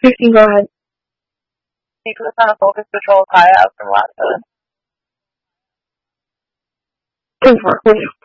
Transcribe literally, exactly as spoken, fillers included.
fifteen, go ahead. He puts on a focus patrol Kaya out from Latvia. Go for it, please.